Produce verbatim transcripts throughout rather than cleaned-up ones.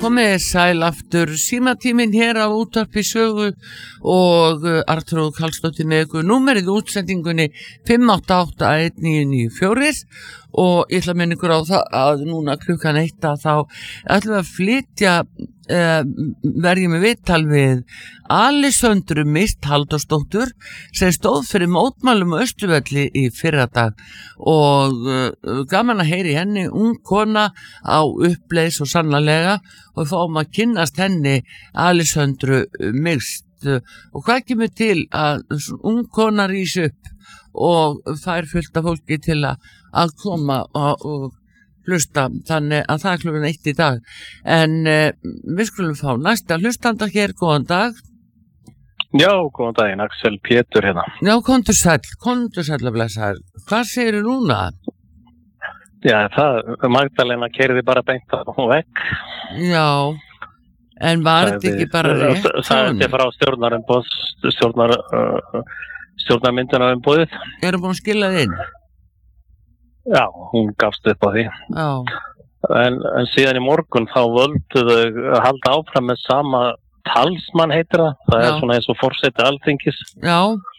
Komið sæl aftur símatíminn hér á útvarpi sögu og Arnþrúður Karlsdóttir með ykkur. Númerið útsendingunni fimm átta átta eitt níu níu fjögur og ég ætla að minna ykkur á það að núna klukkan eitt að þá ætlum við að flytja eh, verjum við viðtal við Alessandru Mist Halldórsdóttur sem stóð fyrir mótmælum á Austurvelli í fyrradag og uh, gaman að heyri henni, ung kona á uppleið svo sannarlega og fáum að kynnast henni Alessandru Mist og hvað kemur til að ung kona rís upp og fær fullt af fólki til að, að koma og, og hlusta, þannig að það er klukkan eitt í dag en uh, við skulum fá næsta hlustanda hér, góðan dag. Já, góðan daginn, Axel Pétur hérna. Já, kontur sæll, kontur sæll að blessa. Hvað segirðu núna? Já, það, Magdalena keyrði bara beint á vegg. Já, en var þetta ekki bara rétt? Það er þetta frá stjórnarumboð, stjórnar, uh, stjórnarmyndunarumboðið. Erum búin að skila þið inn? Já, hún gafst upp á því. Já. En, en síðan í morgun þá völdu þau að halda áfram með sama talsmann heitir það, það Já. Er svona eins og forseti Alþingis. Já.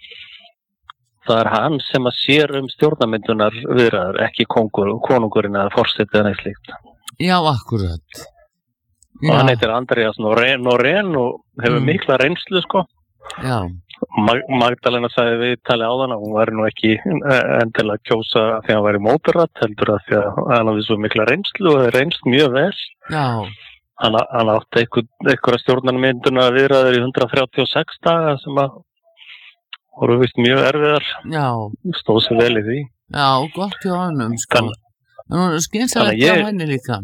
Það er hann sem að sér um stjórnarmyndunar viðræður, ekki kongur, konungurinn eða forseti eða neitt slíkt. Já, akkurat. Og hann heitir Andreas Norén og hefur mm. mikla reynslu, sko. Já. Mag- Magdalena sagði við tali á þann að hún væri nú ekki endilega að kjósa því að hann væri móturatt, heldur að því að hann hafði svo mikla reynslu og reynst mjög vel. Já. Hann, hann átti einhver, einhverja stjórnarmynduna viðræður í hundrað þrjátíu og sex daga sem að voru vist mjög erfiðar. Já. Stóð sér vel í því. Já, gott hjá honum, sko. En hún er skynsalegt ég, á henni líka.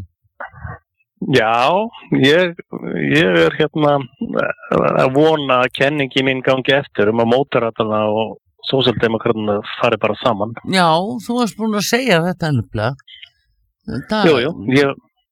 Já, ég, ég er hérna að vona að kenningi mín gangi eftir um að mótaratana og sósíaldemókratana fari bara saman. Já, þú varst búin að segja þetta ennumlega. Jú, jú, ég...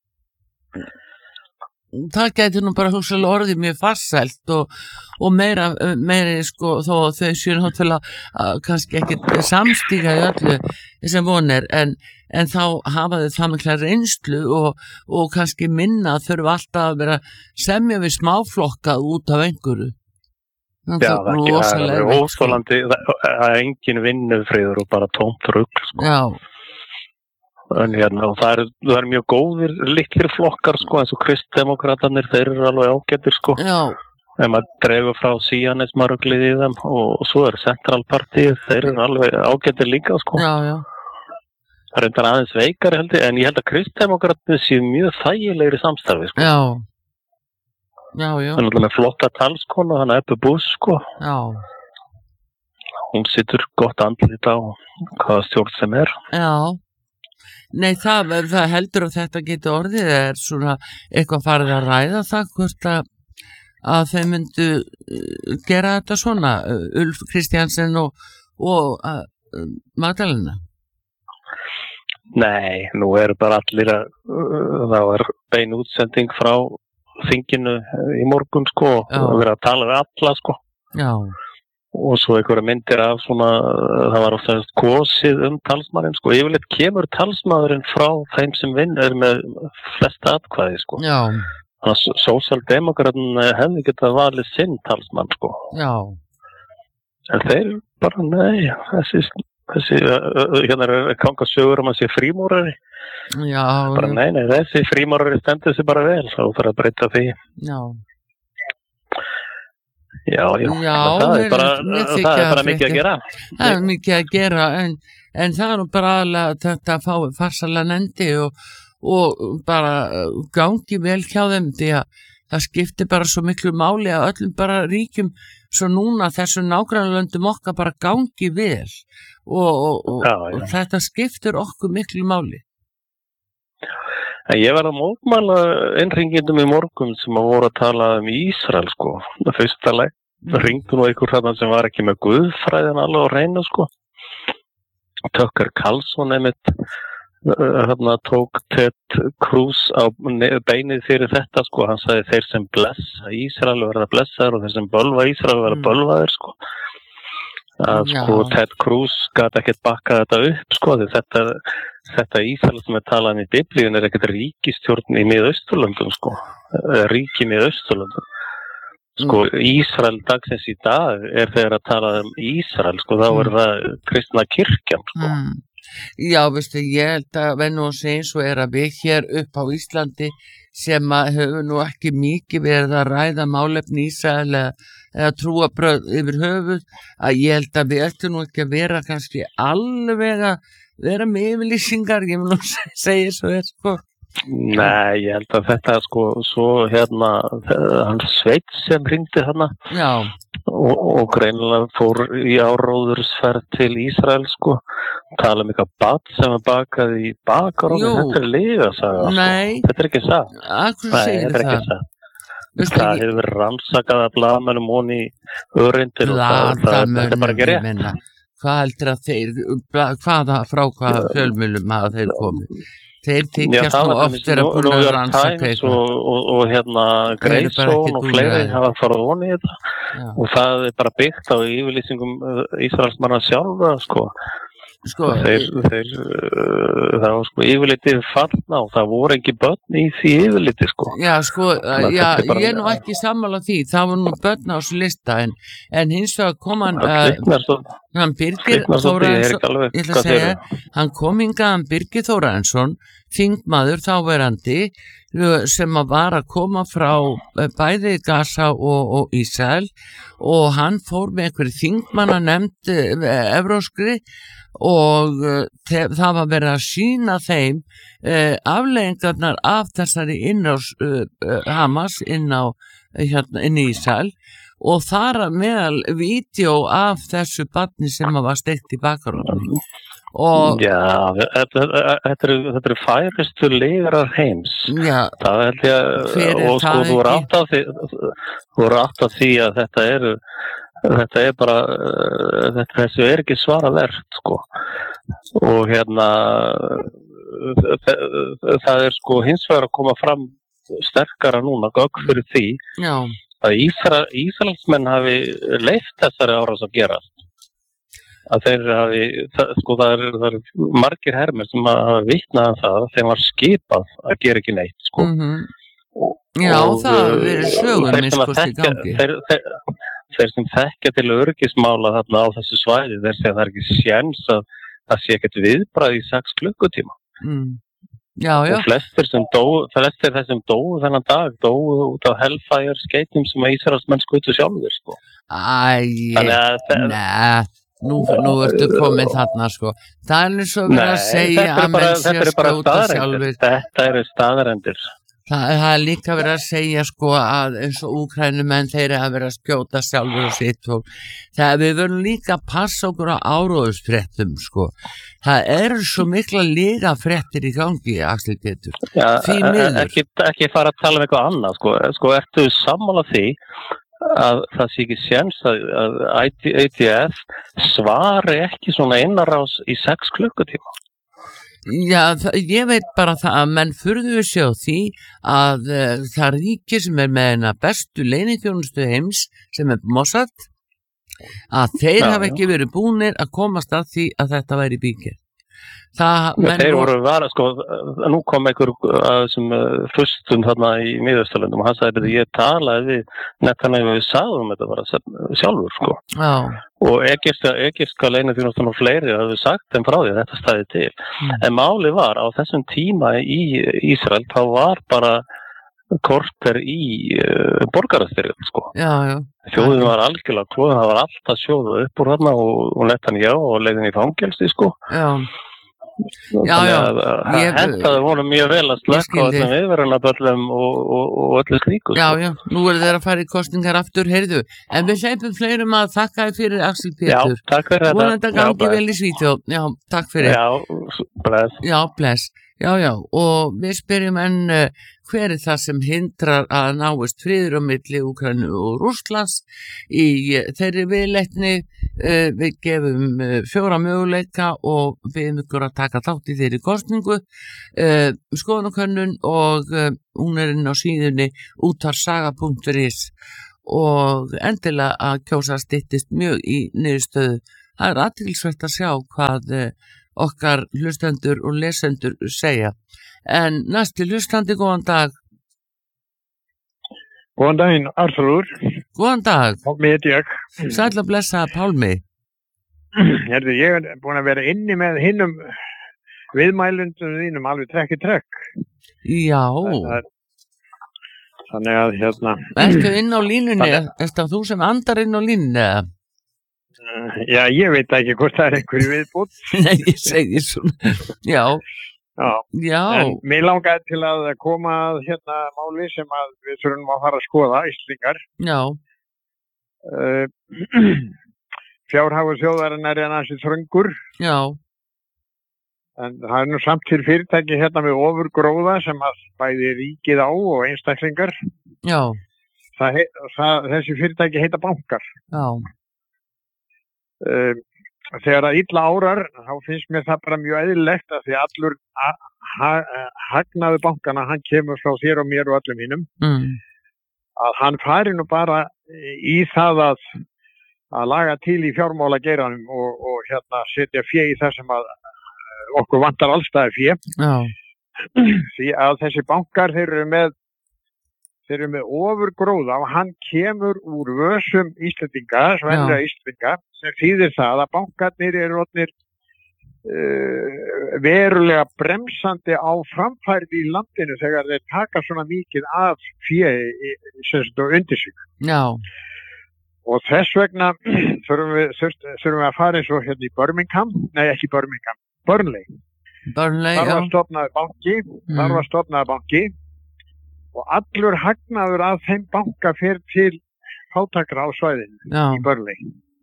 Það gæti nú bara hugsalega orðið mjög farsælt og, og meira, meira sko, þó þau séu náttúrulega kannski ekki samstíga í öllu sem vonir en, en þá hafa þau það mikla reynslu og, og kannski minna þurfa alltaf að vera semja við smáflokka út af einhverju. Já, það er ekki, það er óþolandi, það er engin vinnufriður og bara tómt rugl, sko. Já. En hérna, og það er, það er mjög góðir litlir flokkar, sko, eins og kristdemókratarnir, þeir eru alveg ágættir, sko. Já. Ef maður dreifur frá síanismaruglið í þeim og, og svo er centralpartíð, þeir eru alveg ágættir líka, sko. Já, já. Það er eitthvað aðeins veikar, held ég, en ég held að kristdemókratarnir séu mjög þægilegri samstarfi, sko. Já. Já, já. Það er náttúrulega með flotta talskonu, hann er Ebba Busch, sko. Já. Hún situr gott andlit á hvaða stjórn sem er. Já. Nei, það, það heldur að þetta getur orðið er svona eitthvað farið að ræða það hvort að, að þau myndu gera þetta svona Ulf Kristjansen og, og uh, Magdalena. Nei, nú eru bara allir að uh, það er bein útsending frá þinginu í morgun, sko, og vera að tala við alla, sko. Já. Og svo einhverja myndir af svona, það var oftast kosið um talsmannin, sko. Yfirleitt kemur talsmaðurinn frá þeim sem vinn er með flesta atkvæði, sko. Já. Þannig að sósíaldemókratin hefði getað valið sinn talsmann, sko. Já. En þeir bara, nei, þessi, þessi hérna er ganga sögur um að sé frímúrari. Já. Bara, nei, nei, þessi frímúrari stendur sig bara vel, þá þarf að breyta því. Já. Já, já, já það er bara, það er bara mikið að gera. Það er mikið að gera, en, en það er bara alveg þetta að fá farsalega nendi og, og bara gangi vel hjá þeim því að það skiptir bara svo miklu máli að öllum bara ríkjum svo núna þessu nágrannalöndum okkar bara gangi vel og, og, og, já, já. og þetta skiptir okkur miklu máli. En ég var að mótmæla innringindum í morgun sem að voru að tala um Ísrael, sko. Það fyrsta leik, það ringdu nú einhver þarna sem var ekki með guðfræðin alveg á reyna, sko. Tucker Carlson einmitt þarna tók Ted Cruz á beinið fyrir þetta, sko. Hann sagði þeir sem blessa Ísrael verða blessaður og þeir sem bölva Ísrael verða bölvaðir, sko. að Já. sko Ted Cruz gat ekkert bakkað þetta upp sko því þetta, þetta Ísrael sem er talað um í biblíun er ekkert ríkistjórn í Mið-Austurlöndum sko, ríki í Mið-Austurlöndum. Sko Ísrael dagsins í dag er þegar að tala um Ísrael sko þá er það kristna kirkjan sko. Mm. Já, veistu, ég held að vennu og segja svo er að við hér upp á Íslandi sem að höfum nú ekki mikið verið að ræða málefni Ísrael eða, eða trúabröð yfir höfuð að ég held að við ættum nú ekki að vera kannski alveg að vera með yfirlýsingar, ég vil nú segja svo er sko. Nei, ég held að þetta sko svo hérna hann Sveinn sem hringdi þarna Já. og, og greinilega fór í áróðursferð til Ísrael sko tala um eitthvað bat sem er bakað í bakarónu, þetta er liða saga sko. Þetta er ekki saga. Akkur segir það? Það, það hefur verið rannsakað að blaðmennum honi örindir og það, það, þetta er bara ekki rétt. Menna. Hvað heldur að þeir, hvaða, frá hvaða fjölmiðlum hafa þeir komið? Þeir þykjast nú oft er að búin að rannsaka eitthvað. Og, og, og hérna Grayson og fleiri hafa farið voni í þetta. Já. Og það er bara byggt á yfirlýsingum Ísraelsmanna sjálfa sko. Sko, þeir, þeir, uh, það var sko yfirlitið farna og það voru ekki börn í því yfirlitið sko. Já sko, já, bara, ég er nú ekki sammála því, það voru nú börn á þessu lista en, en hins vegar kom hann uh, hann Birgir Þórarinsson, ég ætla að segja, hann kom hingað hann Birgir Þórarinsson, þingmaður þáverandi sem að var að koma frá bæði Gaza og, og Ísrael og hann fór með einhverju þingmanna nefnd evróskri og uh, það var verið að sýna þeim uh, afleiðingarnar af þessari innrás uh, uh, Hamas inn á hérna, inn í Ísrael og þar meðal vídeo af þessu barni sem var steikt í bakarónunni. Og já, þetta, þetta eru þetta eru færistu legarar heims. Já, það held ég og sko þú er átt af því þú er átt af því að þetta eru þetta er bara þetta þessu er ekki svara verðt sko og hérna það er sko hins vegar að koma fram sterkara núna gögn fyrir því Já. Að Ísra, Ísraelsmenn hafi leyft þessari árás að gera að þeir hafi það, sko það er, það er margir hermir sem hafa vitnað það að þeim var skipað að gera ekki neitt sko mm-hmm. og, Já, og, það hafi verið sögum minnskost í gangi þeir, þeir, þeir sem þekkja til öryggismála þarna á þessu svæði þeir segja að það er ekki séns að það sé ekkert viðbragð í sex klukkutíma mm. Já, já. Og flestir sem dóu, flestir þessum dóu þennan dag dóu út á Hellfire skeytum sem að Ísraelsmenn skutu sjálfur sko. Æ, neða Nú, nú ertu komin þarna sko það er eins og verið að segja að menn sé að skjóta sjálfur þetta eru staðarendir það, það er líka verið að segja sko að eins og úkrænumenn þeir hafa verið að skjóta sjálfur og sitt og það við verðum líka að passa okkur á áróðusfréttum sko það eru svo mikla liga fréttir í gangi Axel Pétur ja, ekki, ekki fara að tala um eitthvað annað sko, sko ertu sammála því að það sé ekki séns að, að A D F svari ekki svona innarás í sex klukkutíma. Já, það, ég veit bara það að menn furðu sig á því að uh, það ríki sem er með eina bestu leyniþjónustu heims sem er Mossad að þeir já, hafa ekki verið búnir að komast að því að þetta væri bíkir. Það, ja, þeir voru vara, sko, nú kom einhver sem fustum þarna í Miðausturlöndum og hann sagði að ég talaði við Netanyahu við sagðum þetta bara sjálfur sko. Já. Og egypska, egypska leyniþjónustan og fleiri hafði sagt þeim frá því að þetta stæði til mm. en máli var á þessum tíma í Ísrael þá var bara korter í uh, borgarastyrjöld sko. Já, já. Þjóðin var algjörlega klóðin, það var alltaf sjóðu upp úr þarna og, og Netanyahu og leiðin í fangelsi sko. Já. Já, já, ég hentaði vonum mjög vel að slökka á þessum yfirvörunarböllum og, og, og öllu slíku. Já, já, nú eru þeir að fara í kostningar aftur, heyrðu, en við seipum fleirum að þakka þér fyrir Axel Pétur. Já, takk fyrir þetta. Vonandi að gangi vel í Svíþjóð, já, takk fyrir. Já, bless. Já, bless. Já, já, og við spyrjum enn uh, hver er það sem hindrar að náist friður á milli Úkraínu og Rússlands í uh, þeirri viðleitni, uh, við gefum uh, fjóra möguleika og við ykkur að taka þátt í þeirri kostningu, uh, skoðanakönnun og uh, hún er inn á síðunni útvarsaga punktur is og endilega að kjósa styttist mjög í niðurstöðu. Það er athyglisvert að sjá hvað okkar hlustendur og lesendur segja. En næsti hlustandi, góðan dag. Góðan daginn, Arþrúður. Góðan dag. Pálmi heiti ég. Sæll að blessa, Pálmi. Herðu, ég er búin að vera inni með hinnum viðmælundum þínum alveg trekk í trekk. Já. Er, þannig að hérna... Ertu inn á línunni? Er það þú sem andar inn á línunni? Já, ég veit ekki hvort það er einhverju viðbútt. Nei, ég segi svona. Já. Já. Já. En mér langaði til að koma að hérna máli sem að við þurfum að fara að skoða, Íslendingar. Já. Uh, Fjárhagur þjóðarinnar er ansi þröngur. Já. En það er nú samt til fyrirtæki hérna með ofurgróða sem að bæði ríkið á og einstaklingar. Já. Það, það, þessi fyrirtæki heita bankar. Já. Uh, þegar að illa árar, þá finnst mér það bara mjög eðlilegt að því allur ha, hagnaði bankana, hann kemur frá þér og mér og öllum hinnum, mm. að hann fari nú bara í það að, að laga til í fjármála geiranum og, og hérna setja fé í það sem að okkur vantar allstaði fé. Já. Því að þessi bankar, þeir eru með þeir eru með ofurgróða og hann kemur úr vösum Íslendinga, svenlega Íslendinga, sem þýðir það að bankarnir eru orðnir uh, verulega bremsandi á framfærið í landinu þegar þeir taka svona mikið af fé undir sig. Já. Og þess vegna þurfum við, þurfum við að fara eins og hérna í Birmingham, nei ekki Birmingham, Burnley. Burnley, já. Þar var stofnaður banki, mm. þar var stofnaður banki. Og allur hagnaður af þeim banka fer til fátækra á svæðinu Já. Í Burnley.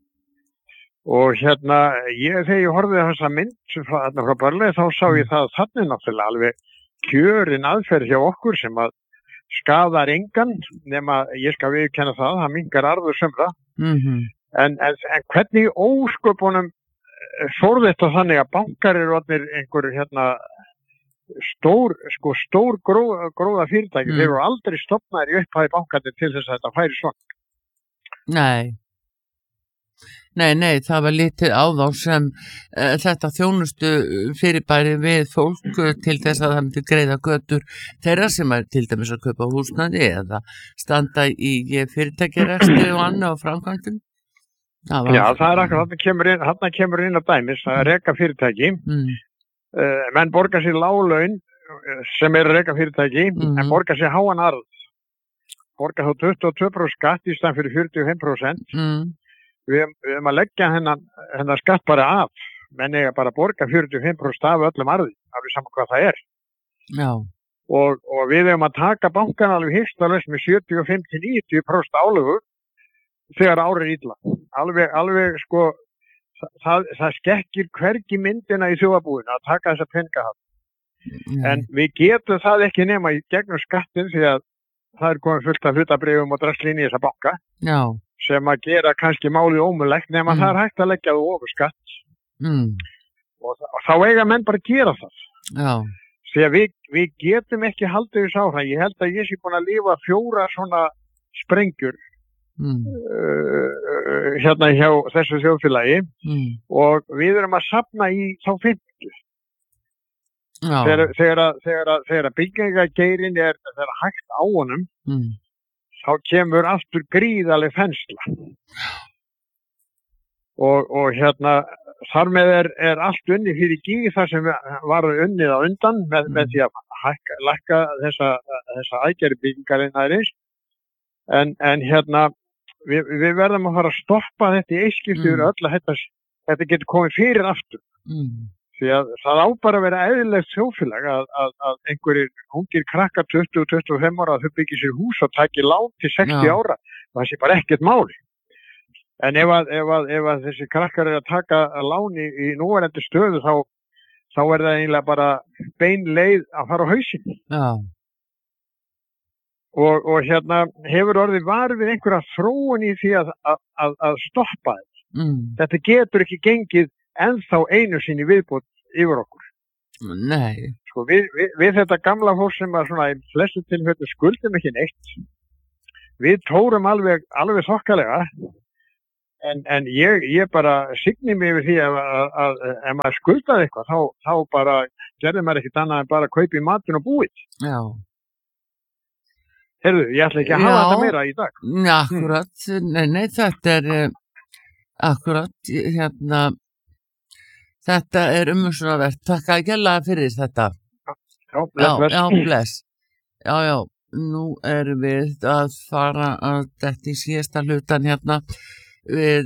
Og hérna, ég, þegar ég horfði þessa mynd frá, frá Burnley, þá sá ég það að þannig náttúrulega alveg kjörin aðferð hjá okkur sem að skadar engan, nema ég skal viðurkenna það, það minnkar arður sumra. Mm-hmm. en, en, en hvernig ósköpunum fór þetta þannig að bankar eru orðnir einhver hérna stór, sko, stór gróða, gróða fyrirtæki, mm. þeir eru aldrei stofnaðir í upphæði bankandi til þess að þetta færi svona. Nei. Nei, nei, það var litið á þá sem uh, þetta þjónustu fyrirbæri við fólk uh, til þess að það myndi greiða götur þeirra sem er til dæmis að kaupa húsnæði eða standa í fyrirtækjarekstri og annað á framkvæmdum. Það var... Já, það er akkur, þarna kemur inn, þarna kemur inn að dæmis, það er reka fyrirtæki. Mm. Uh, menn borgar sér láglaun sem eru reka fyrirtæki mm. en borgar sér háan arð borgar þá tuttugu og tvö prósent skatt í staðan fyrir fjörutíu og fimm prósent mm. við, við erum að leggja hennan, hennan skatt bara af menn eiga bara að borga fjörutíu og fimm prósent af öllum arði, alveg saman hvað það er. Já. Og, og við erum að taka bankan alveg hýrstalaust með sjötíu og fimm til níutíu prósent álögu þegar árið illa alveg, alveg sko Það, það skekkir hvergi myndina í þjóðarbúinu að taka þessa peninga það. Mm. En við getum það ekki nema í gegnum skattin því að það er komið fullt af hlutabréfum og draslinni í þessa banka Já. sem að gera kannski málið ómulegt nema mm. það er hægt að leggja þú ofur skatt. Mm. Og, og þá eiga menn bara að gera það. Já. Því að við, við getum ekki haldið þess áfram. Ég held að ég sé búin að lifa fjóra svona sprengjur Mm. Uh, hérna hjá þessu þjóðfélagi mm. og við erum að safna í þá fimmtu þegar, þegar, þegar, þegar byggingageirin er, er hægt á honum mm. þá kemur aftur gríðaleg þensla og, og hérna þar með er, er allt unni fyrir gíð þar sem var unnið á undan með, mm. með því að hækka, lækka þessa, þessa aðgerði byggingarinnar en, en hérna Við, við verðum að fara að stoppa þetta í eiskipti yfir mm. öll að þetta, þetta getur komið fyrir aftur. Mm. Því að það á bara að vera eðlilegt þjóðfélag að, að, að einhverjir ungir krakkar tuttugu til tuttugu og fimm ára að þau byggja sér hús og taki lán til sextíu ja. ára. Það sé bara ekkert máli. En ef að, ef að, ef að þessi krakkar er að taka lán í, í núverandi stöðu þá, þá er það eiginlega bara bein leið að fara á hausinn. Já. Og, og hérna hefur orðið varið við einhverja þróun í því að, að, að stoppa þetta. Mm. Þetta getur ekki gengið ennþá einu sinni viðbútt yfir okkur. Nei. Sko við, við, við þetta gamla fólk sem að svona í flestu tilfellum skuldum ekki neitt. við tórum alveg, alveg þokkalega, en, en ég, ég bara signi mig yfir því að, að, að, að ef maður skuldaði eitthvað, þá, þá bara gerði maður ekkert annað en bara kaupi matinn og búið. Já. Heyrðu, ég ætla ekki að hafa þetta meira í dag. Já, akkurat, nei, nei, þetta er uh, akkurat, hérna, þetta er umhugsunarvert. Takk að gæla fyrir þetta. Já, bless, bless. Já, já, bless. Já, já, nú erum við að fara að þetta í síðasta hlutan hérna við,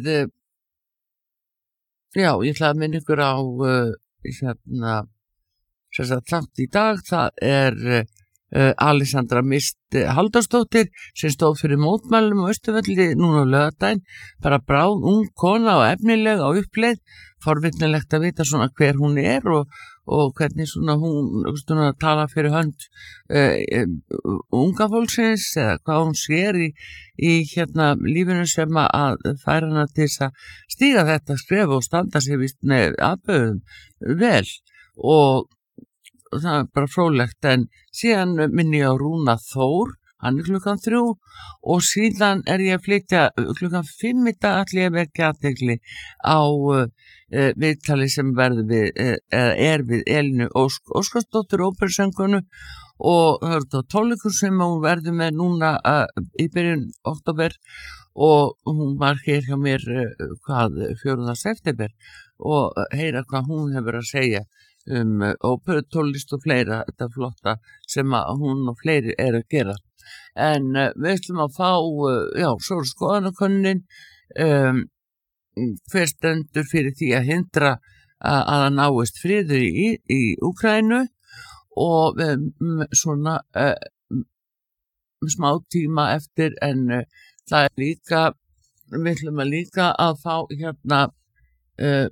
já, ég ætla að minna ykkur á uh, hérna, sem sagt, þátt í dag, það er uh, Alexandra Mist Halldórsdóttir sem stóð fyrir mótmælum á Austurvelli núna á laugardaginn, bara bráð, ung kona og efnileg á uppleið, forvitnilegt að vita svona hver hún er og, og hvernig svona hún svona tala fyrir hönd uh, uh, unga fólksins eða hvað hún sér í, í hérna lífinu sem að færa hana til þess að stíga þetta skref og standa sér vist með aðböðum vel og það er bara fróðlegt, en síðan minni ég á Rúna Þór, hann er klukkan þrjú og síðan er ég að flytja klukkan fimm í dag allir ég vekja athygli á uh, uh, viðtali sem verður við, uh, er við Elínu Ósk Óskarsdóttur óperusöngunu og hörðu á tónleikum sem hún verður með núna uh, í byrjun október og hún var hér hjá mér uh, hvað fjórða september og heyra hvað hún hefur að segja um uh, óperutólist og fleira, þetta flotta sem að hún og fleiri er að gera. En uh, við ætlum að fá, uh, já, svo skoðanakönnun, um, hver stendur fyrir því að hindra að að það náist friður í, í Úkraínu og um, svona uh, smá tíma eftir, en uh, það er líka, við ætlum að líka að fá hérna, uh,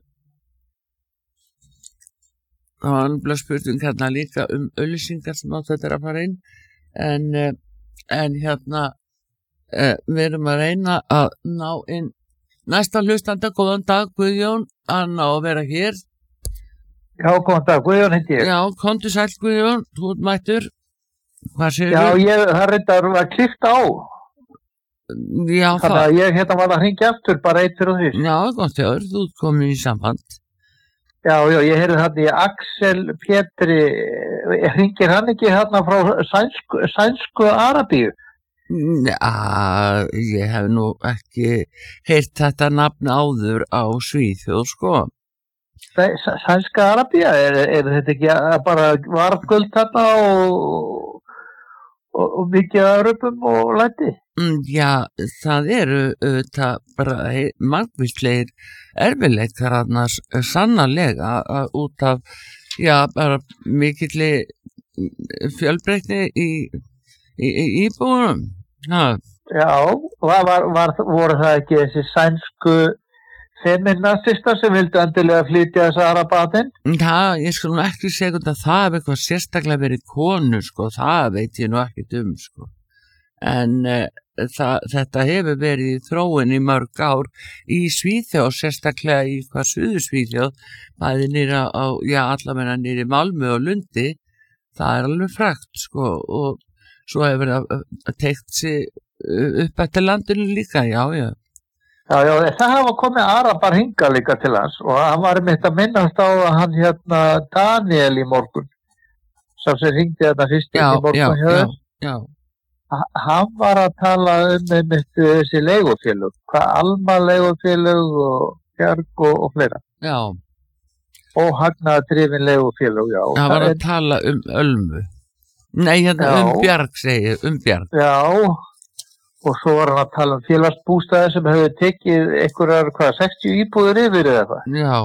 það var annað spurning hérna líka um auglýsingar sem átt þetta er að fara inn, en uh, en hérna uh, við erum að reyna að ná inn næsta hlustanda. Góðan dag Guðjón, hann á að vera hér. Já, góðan dag, Guðjón heiti ég. Já, komdu sæll Guðjón, þú ert mættur. Hvað segir Já, þú? ég, það reyndar að klifta á. Já, þannig það. að ég hérna var að hringja aftur bara eitt fyrir því. Já, gott hjá þér, þú ert komin í samband. Já, já, ég heyrði þarna í Axel Pétri, hringir hann ekki þarna frá sænsku, sænsku Arabíu? Já, ég hef nú ekki heyrt þetta nafn áður á Svíþjóð, sko. Sænska Arabía, er, er þetta ekki bara varðgöld þarna og, og, og mikið Arabum og læti? Já, það eru auðvitað bara margvíslegir erfiðleikar annars sannarlega út af, já, bara mikilli fjölbreytni í, í, í íbúðunum. Ha. Já, var, var, voru það ekki þessi sænsku feminastistar sem vildu endilega flytja þessa arabatinn? Já, ég skal nú ekki segja að það hef eitthvað sérstaklega verið konu, sko, það veit ég nú ekkert um, sko. En uh, það, þetta hefur verið í þróun í mörg ár í Svíþjóð, sérstaklega í hvað suður Svíþjóð, bæði nýra á, já, allavega nýri Malmö og Lundi, það er alveg frægt, sko, og svo hefur það teikt sig upp eftir landinu líka, já, já. Já, já, það hafa komið Arabar hingað líka til hans og hann var mitt að minnast á að hann hérna Daniel í morgun, sem sem hringdi þetta fyrst í morgun já, hjá já, já. Hann var að tala um einmitt þessi leigufélög, hvað Alma leigufélög og Bjarg og, og fleira. Já. Og hagnaðardrifin leigufélög, já. Hann var að er... tala um Ölmu. Nei, hérna já. um Bjarg segi, um Bjarg. Já, og svo var hann að tala um félagsbústaði sem hefur tekið einhverjar, hvað, sextíu íbúður yfir eða eitthvað. Já.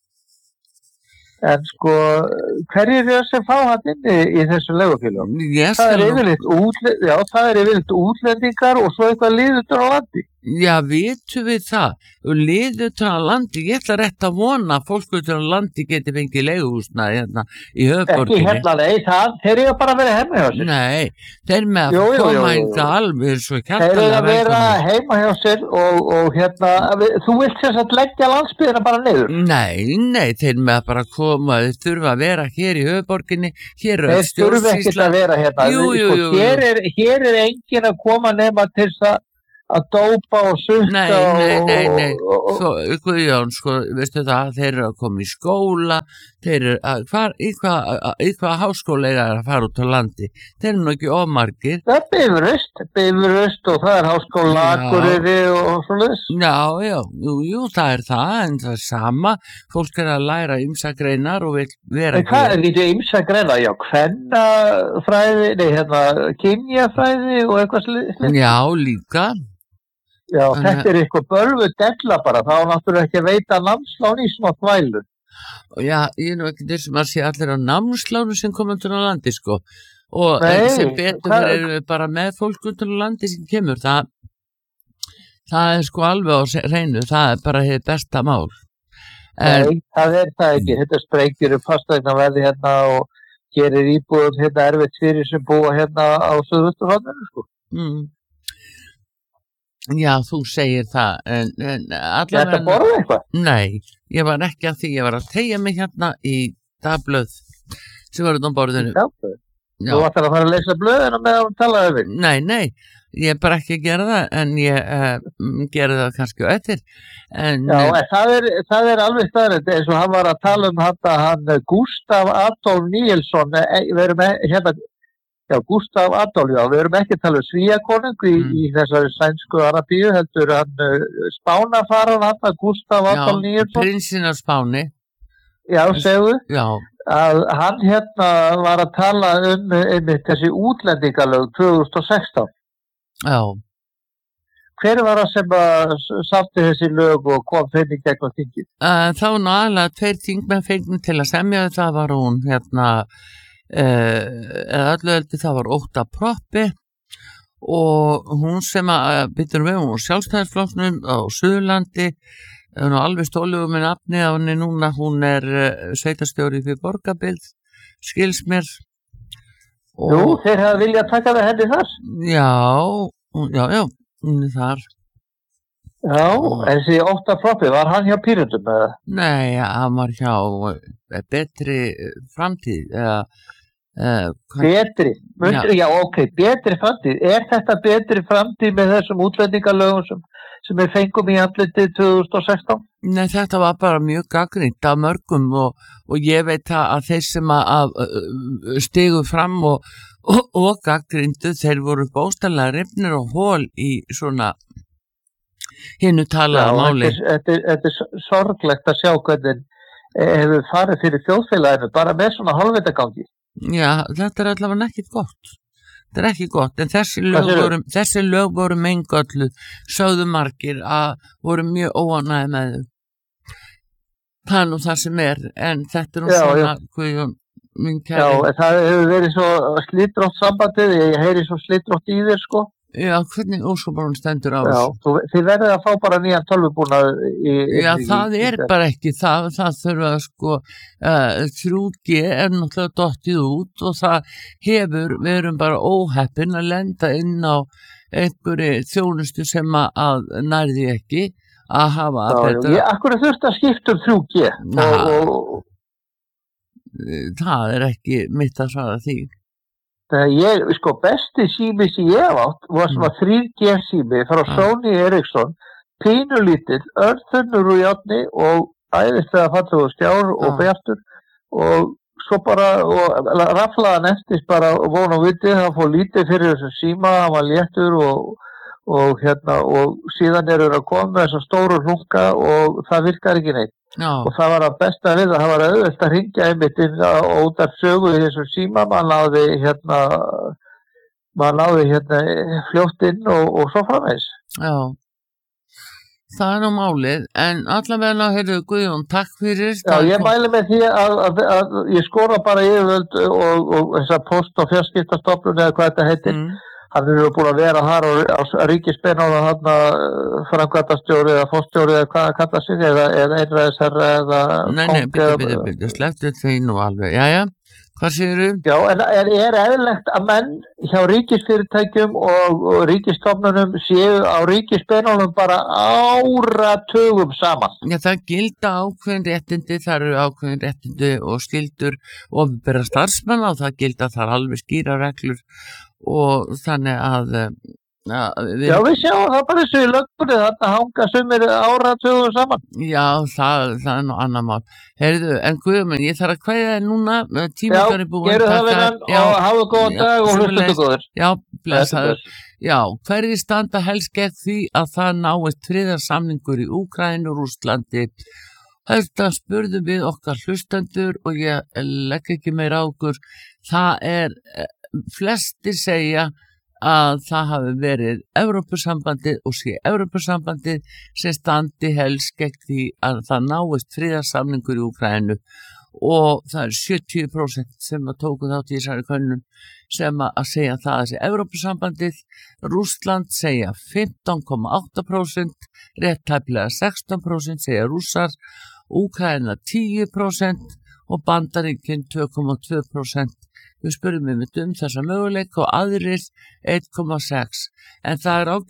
En sko, hverjir er það sem fá hann inni í þessu leigufélögum? Yes, það er yfirleitt útle, já, það er yfirleitt útlendingar og svo eitthvað liðutur á landi. Já, vitum við það. Liðutur á landi, ég ætla rétt að vona að fólk utur á landi geti fengið leiguhúsnaði hérna í höfuborginni. Ekki hérna, nei, það, þeir eru bara að vera heima hjá sér. Nei, þeir með að jú, koma jú, jú, jú. Í alveg svo kjartalega velkomni. Þeir eru að vera heima hjá sér og, og hérna, þú vilt þess að leggja landsbyggðina bara niður? Nei, nei, þeir með að bara koma og maður þurfa að vera hér í höfuborginni, hér er Þeir þurfa ekkert að vera hérna. Jú, jú, jú, jú. Hér er, hér er enginn að koma nema til þess að að dópa og sukka Nei, nei, nei, nei, og, og, svo, Guðjón, sko, veistu það, þeir eru að koma í skóla, þeir eru að, hvar, í hvað, í hvað háskóla er að fara út á landi, þeir eru nú ekki ómargir. Það er Bifröst, Bifröst og það er háskóla Akureyri og svoleiðis. Já, já, jú, jú, það er það, en það er sama, fólk er að læra ýmsa greinar og vil vera ekki. En hvað er þetta ýmsa greinar? Já, kvennafræði, nei, hérna, kynjafræði og eitthvað slið? Já, líka. Já, en þetta er eitthvað bölvu della bara, þá náttúrulega ekki að veita námslán í smá þvælu. Já, ég er nú ekki þessum að sé allir á námslánu sem komum til á landi, sko. Og Nei, sem betur hva... erum við bara með fólk út til á landi sem kemur. Það, það er sko alveg á hreinu, það er bara hefur besta mál. En... Nei, það er það ekki. Þetta sprengir um fasteignaverði hérna og gerir íbúðum hérna erfitt fyrir sem búa hérna á Suðvesturhorninu, sko. Mm. Já, þú segir það, en, en allavega... Þetta borða eitthvað? Nei, ég var ekki að því, ég var að tegja mig hérna í dagblöð sem var út á borðinu. Dagblöð? Þú ætlar að fara að lesa blöðina með að tala yfir? Nei, nei, ég er bara ekki að gera það, en ég uh, gera það kannski á eftir. En, Já, en það er, það er alveg staðrætt, eins og hann var að tala um hann, hann Gustaf Adolf Níelsson, við erum hérna... Já, Gustaf Adolf, já, við erum ekki að tala um Svíakonung í, mm. í þessari sænsku Arabíu, heldur hann uh, Spánafaran hann, Gustaf Adolf Níelsson. Já, prinsinn af Spáni. Já, segðu. Já. Að hann hérna var að tala um einmitt þessi útlendingalög tvö þúsund og sextán. Já. Hver var það sem að samti þessi lög og kom þeim í gegn á þingið? Uh, þá var nú aðalega tveir þingmenn fengið til að semja, það var hún hérna... eða öllu heldur það var Ótta Proppi og hún sem að byttur við hún sjálfstæðisflokknum á Suðurlandi, hún er alveg stólugum með nafni á henni núna, hún er uh, sveitarstjóri fyrir Borgarbyggð, skils mér. Og, Jú, þeir hafa viljað taka það henni þar? Já, já, já, hún er þar. Já, og, en þessi Ótta Proppi, var hann hjá Píröndum eða? Nei, hann var hjá Betri framtíð, eða Uh, betri, Möndur, já. já ok, betri framtíð, er þetta betri framtíð með þessum útlendingalögum sem, sem við fengum í andlitið tvö þúsund og sextán? Nei, þetta var bara mjög gagnrýnt af mörgum og, og ég veit að þeir sem að, að stigu fram og, og, og gagnrýndu, þeir voru bóstalega rifnir og hól í svona hinnu talaða máli. Þetta er, þetta er sorglegt að sjá hvernig hefur farið fyrir þjóðfélaginu bara með svona hálfvitagangi. Já, þetta er allavega ekkert gott. Þetta er ekki gott, en þessi lög voru, þessi lög voru meingöllu, sögðu margir að voru mjög óánægðir með þau. Það er nú það sem er, en þetta er nú já, svona, Guðjón, minn kæri. Já, það hefur verið svo slitrótt sambandið, ég heyri svo slitrótt í þér, sko. Já, hvernig ósóborun stendur á þessu? Já, þú, þið verður að fá bara nýjan tölvubúnað í... Já, í, það í, er í, bara ekki það, það þurfa að sko, uh, þrjú G er náttúrulega dottið út og það hefur, við erum bara óheppin að lenda inn á einhverju þjónustu sem að nærði ekki að hafa já, þetta. Já, akkur er þurft að skipta um þrjú G og, og... Það er ekki mitt að svara því. Ég, sko, besti sími sem ég hef átt var svona þrjú G sími frá Sony Ericsson, pínulítill, örþunnur úr járni og æðislega fallegur skjár og bjartur og svo bara, og raflaðan eftir bara von og viti, það fór lítið fyrir þessu síma, hann var léttur og, og hérna, og síðan eru að koma með þessa stóru hlunga og það virkar ekki neitt. Já. Og það var að besta við að það var auðvitað að ringja einmitt inn á ódar sögu í þessum síma, maður náði hérna maður náði hérna fljótt inn og, og svo framvegs. Já, það er nú málið, en allavega heyrðu Guðjón, takk fyrir. Já, ég mæli með því að, að, að, að ég skora bara yfirvöld og, og þessa post- og fjarskiptastofnun eða hvað þetta heitir. Mm. Hann eru búin að vera þar á ríkisbennáða hann framkvæmdastjóri eða fórstjóri eða hvað að kalla sig eða, eða einræðisherra eða Nei, nei, byrju, byrju, byrju, slepptu því nú alveg, já, já. Hvað segirðu? Já, en er, er eðlilegt að menn hjá ríkisfyrirtækjum og, og ríkisstofnunum séu á ríkisbeinunum bara áratugum saman? Já, það gilda ákveðin réttindi, það eru ákveðin réttindi og skyldur opinberra starfsmanna og það gilda þar alveg skýra reglur og þannig að, að við... Já, við sjáum það bara þessu í löggunni, þarna hanga sumir áratugum saman. Já, það, það er nú annar mál. Heyrðu, en Guðmund, ég þarf að kveðja þér núna, tímaður er búin. Já, geru það vinnan og hafa góðan dag og hlustu góður. Já, blessaður. Já, hverju standa helst gegn því að það náist friðarsamningur í Úkraínu og Rússlandi? Þetta spurðum við okkar hlustendur og ég legg ekki meira á okkur. Það er, flestir segja að það hafi verið Evrópusambandið og sé Evrópusambandið sem standi helst gegn því að það náist friðarsamningur í Úkraínu og það er sjötíu prósent sem að tóku þátt í þessari könnun sem að segja það að sé Evrópusambandið, Rússland segja fimmtán komma átta prósent, rétt tæplega sextán prósent segja Rússar, Úkraína tíu prósent og Bandaríkin tvö komma tvö prósent. Við spurðum um þessa möguleika og aðrir einn komma sex en það er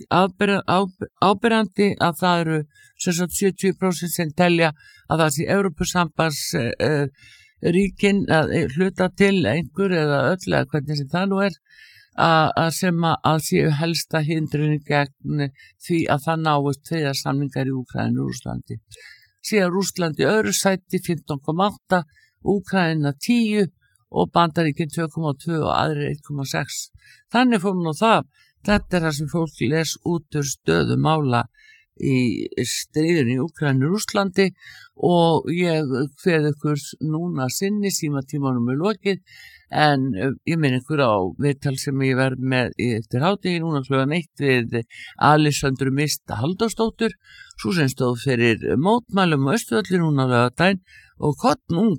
ábyrjandi að það eru sjötíu prósent sem telja að það sé Evrópusambands uh, ríkin að hluta til einhver eða öll eða hvernig sem það nú er að sem að séu helsta hindrunni gegn því að það náist friðarsamningar í Úkraínu og Rússlandi. Síðan Rússlandi öðru sæti fimmtán komma átta, Úkraína tíu og Bandaríkin tvö komma tvö og aðrir einn komma sex. Þannig fór nú það. Þetta er það sem fólk les út úr stöðu mála í stríðinu í Úkraínu og Rússlandi og ég kveð ykkur núna sinni símatímanum er lokið en ég minn ykkur á viðtal sem ég verð með eftir hádegi núna klukkan eitt við Alessandru Mista Halldórsdóttur, svo sem stóð fyrir mótmælum og Austurvelli núna á laugardaginn og kottnung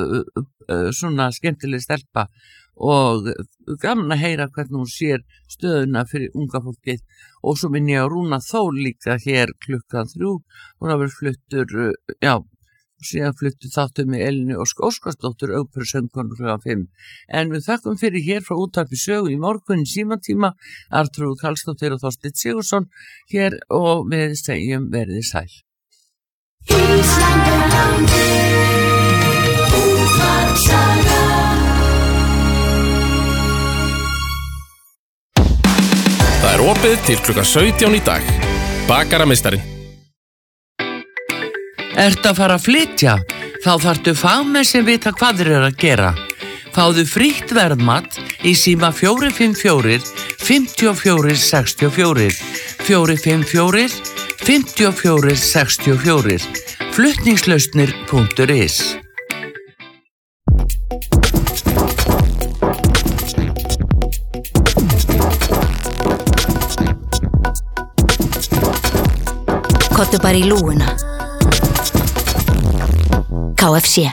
svona skemmtileg stelpa og gaman að heyra hvernig hún sér stöðuna fyrir unga fólkið og svo minn ég að Rúna Þór líka hér klukkan þrjú, hún hafa verið fluttur, já, síðan fluttur þáttu með Elinu Ósk Óskarsdóttur óperu söngkonu klukkan fimm. En við þakkum fyrir hér frá Útvarpi Sögu í morgun í símatíma, Arnþrúður Karlsdóttir og Þorsteinn Sigurðsson hér og við segjum verið sæl. Það er opið til klukkan sautján í dag. Bakarameistarinn. Ertu að fara að flytja? Þá þarftu fagmenn sem vita hvað þeir eru að gera. Fáðu frítt verðmat í síma fjögur fimm fjögur, fimm fjögur sex fjögur, fjögur fimm fjögur, fimm fjögur sex fjögur, flutningslausnir punktur is. Kottu bara í lúguna. K F C.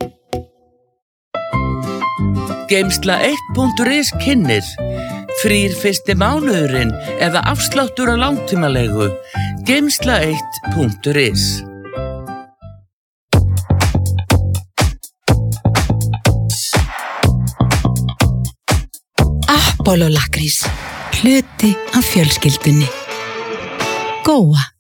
Geimsla eitt punktur is kynnir frýr fyrsti mánuðurinn eða afsláttur á langtímalegu. Geimsla eitt punktur is. Apollo lakrís, hluti af fjölskyldunni. Góa.